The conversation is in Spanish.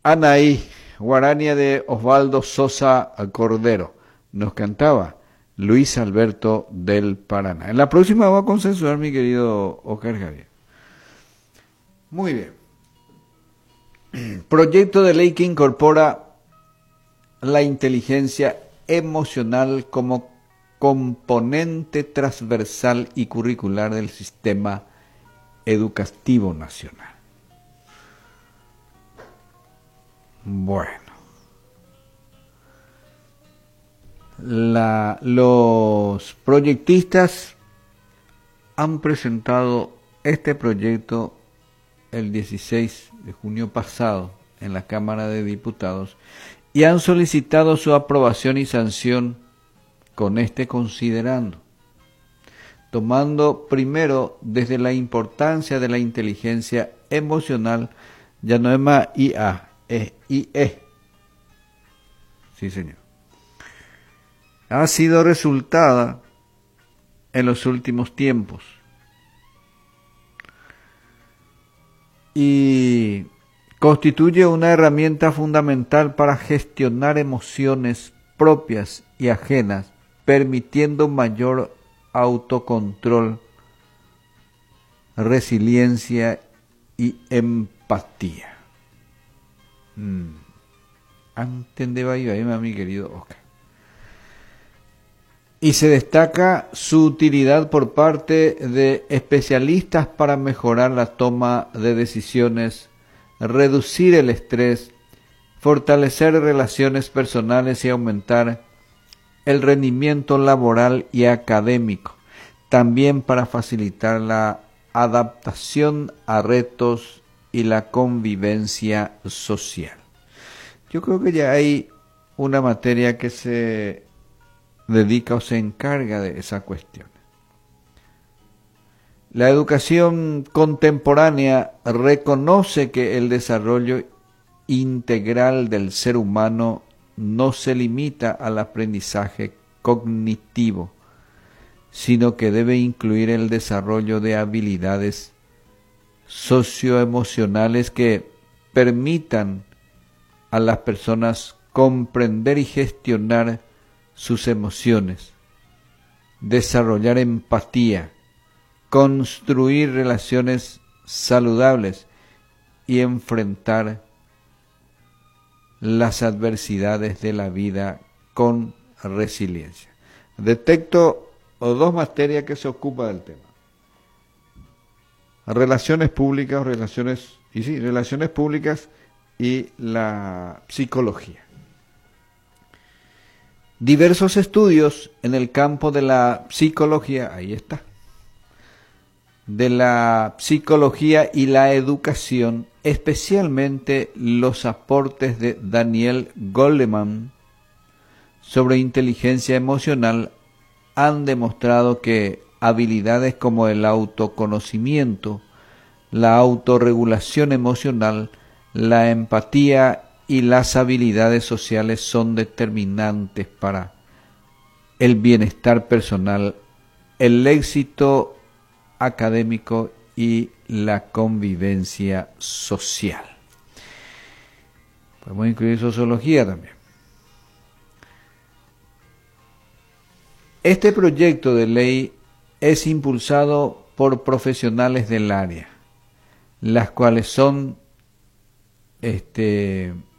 Anaí, guarania de Osvaldo Sosa Cordero. Nos cantaba Luis Alberto del Paraná. En la próxima vamos a consensuar, mi querido Oscar Javier. Muy bien. Proyecto de ley que incorpora la inteligencia emocional como componente transversal y curricular del sistema educativo nacional. Bueno, los proyectistas han presentado este proyecto el 16 de junio pasado en la Cámara de Diputados y han solicitado su aprobación y sanción con este considerando, tomando primero desde la importancia de la inteligencia emocional, ya no es más IA, es IE. Sí, señor. Ha sido resultada en los últimos tiempos y constituye una herramienta fundamental para gestionar emociones propias y ajenas, permitiendo mayor autocontrol, resiliencia y empatía. Entendeba ahí, mi querido Oscar. Y se destaca su utilidad por parte de especialistas para mejorar la toma de decisiones, reducir el estrés, fortalecer relaciones personales y aumentar el rendimiento laboral y académico, también para facilitar la adaptación a retos y la convivencia social. Yo creo que ya hay una materia que se dedica o se encarga de esa cuestión. La educación contemporánea reconoce que el desarrollo integral del ser humano no se limita al aprendizaje cognitivo, sino que debe incluir el desarrollo de habilidades socioemocionales que permitan a las personas comprender y gestionar sus emociones, desarrollar empatía, construir relaciones saludables y enfrentar las adversidades de la vida con resiliencia. Detecto dos materias que se ocupan del tema. Relaciones públicas y la psicología. Diversos estudios en el campo de la psicología, ahí está, de la psicología y la educación, especialmente los aportes de Daniel Goleman sobre inteligencia emocional, han demostrado que habilidades como el autoconocimiento, la autorregulación emocional, la empatía y las habilidades sociales son determinantes para el bienestar personal, el éxito académico y la convivencia social. Podemos incluir sociología también. Este proyecto de ley es impulsado por profesionales del área, las cuales son